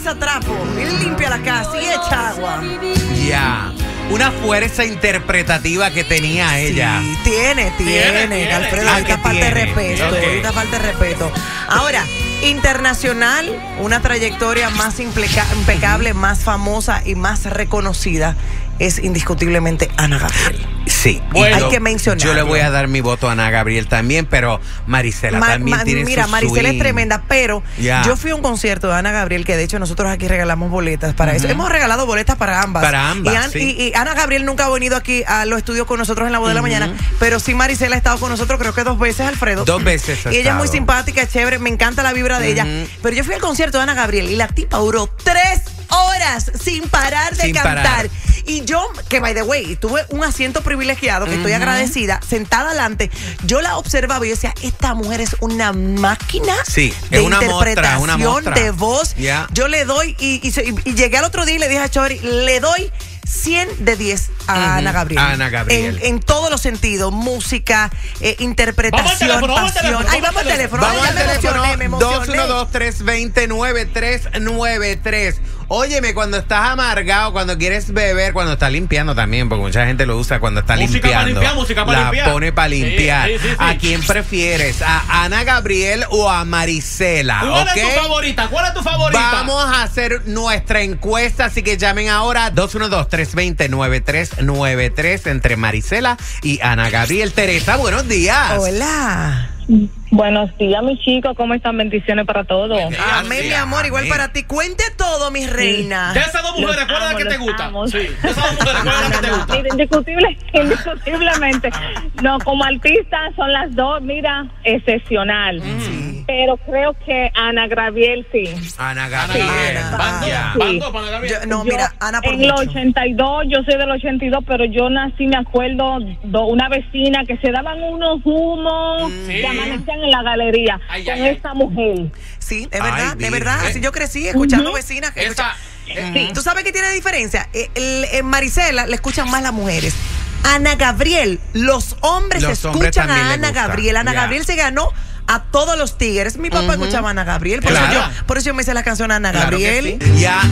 pasa trapo, y limpia la casa y echa agua. Ya. Una fuerza interpretativa que tenía ella. Sí, tiene. Alfredo, ahorita falta de respeto. Okay. Ahorita falta de respeto. Ahora, internacional, una trayectoria más impecable, más famosa y más reconocida es indiscutiblemente Ana Gabriel. Sí, bueno, hay que mencionarlo. Yo le voy a dar mi voto a Ana Gabriel también, pero Marisela también tiene mira, su Marisela swing. es tremenda, pero yo fui a un concierto de Ana Gabriel, que de hecho nosotros aquí regalamos boletas para eso. Hemos regalado boletas para ambas. Para ambas, y Ana Gabriel nunca ha venido aquí a los estudios con nosotros en La Voz de la Mañana, pero sí Marisela ha estado con nosotros, creo que 2 veces, Alfredo. 2 veces Y ella es muy simpática, chévere, me encanta la vibra de ella. Pero yo fui al concierto de Ana Gabriel y la tipa duró 3 horas sin parar de cantar. Y yo, que by the way, tuve un asiento privilegiado, que estoy agradecida, sentada adelante, yo la observaba y yo decía, esta mujer es una máquina de interpretación, de voz. Yo le doy, y llegué al otro día y le dije a Chori, le doy 100 de 10 a Ana Gabriel. Ana Gabriel. En todos los sentidos, música, interpretación, pasión. Ahí vamos al teléfono. Vamos al teléfono. Me emocioné. 212-320-9393. Óyeme, cuando estás amargado, cuando quieres beber, cuando estás limpiando también, porque mucha gente lo usa cuando está limpiando. Música para limpiar. La pone para limpiar. Sí. ¿A quién prefieres? ¿A Ana Gabriel o a Marisela? ¿Cuál es tu favorita? Vamos a hacer nuestra encuesta, así que llamen ahora 212-320-9393 entre Marisela y Ana Gabriel. Teresa, buenos días. Hola. Buenos días, mis chicos. ¿Cómo están? Bendiciones para todos. Amén, mi amor. Igual para ti. Cuente todo, mi reina. De esas 2 mujeres, ¿cuál es la que te gusta? Sí. De esas 2 mujeres, ¿cuál es la que te gusta? Indiscutiblemente. No, como artista son las 2, mira, excepcional. Pero creo que Ana Gabriel sí. Ana Gabriel. ¿Bando para Ana Gabriel? Mira, Ana por en el 82, yo soy del 82, pero yo nací, me acuerdo, de una vecina que se daban unos humos que amanecían en la galería con esta mujer. Sí, es verdad, de verdad. Así yo crecí escuchando vecinas. ¿Tú sabes qué tiene diferencia? En Marisela le escuchan más las mujeres. Ana Gabriel, los hombres escuchan a Ana Gabriel. Ana Gabriel se ganó a todos los tigres. Mi papá escuchaba a Ana Gabriel. Por eso yo me hice la canción Ana Gabriel. Ya.